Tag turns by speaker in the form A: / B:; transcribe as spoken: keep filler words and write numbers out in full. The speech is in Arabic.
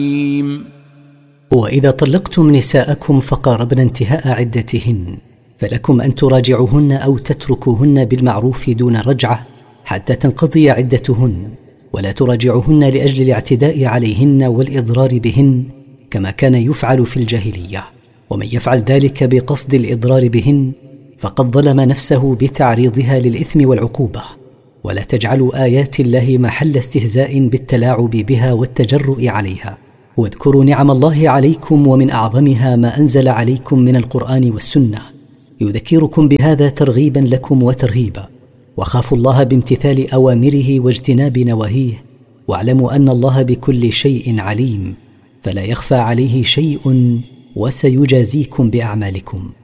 A: وإذا طلقتم نساءكم فقاربن انتهاء عدتهن فلكم أن تراجعوهن أو تتركوهن بالمعروف دون رجعة حتى تنقضي عدتهن، ولا تراجعوهن لأجل الاعتداء عليهن والإضرار بهن كما كان يفعل في الجاهلية، ومن يفعل ذلك بقصد الإضرار بهن فقد ظلم نفسه بتعريضها للإثم والعقوبة. ولا تجعلوا آيات الله محل استهزاء بالتلاعب بها والتجرؤ عليها، واذكروا نعم الله عليكم ومن أعظمها ما أنزل عليكم من القرآن والسنة يذكركم بهذا ترغيبا لكم وترهيبا، وخافوا الله بامتثال أوامره واجتناب نواهيه، واعلموا أن الله بكل شيء عليم فلا يخفى عليه شيء وسيجازيكم بأعمالكم.